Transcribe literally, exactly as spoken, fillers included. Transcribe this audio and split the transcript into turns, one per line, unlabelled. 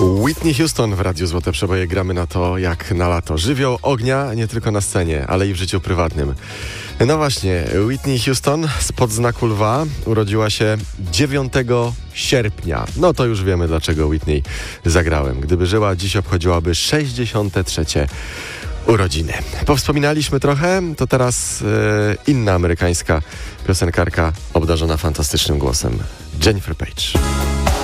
Whitney Houston w Radiu Złote Przeboje. Gramy na to jak na lato. Żywioł ognia nie tylko na scenie, ale i w życiu prywatnym. No właśnie, Whitney Houston spod znaku lwa urodziła się dziewiątego sierpnia. No to już wiemy, dlaczego Whitney zagrałem. Gdyby żyła, dziś obchodziłaby sześćdziesiąte trzecie urodziny. Powspominaliśmy trochę, to teraz e, inna amerykańska piosenkarka obdarzona fantastycznym głosem. Jennifer Page.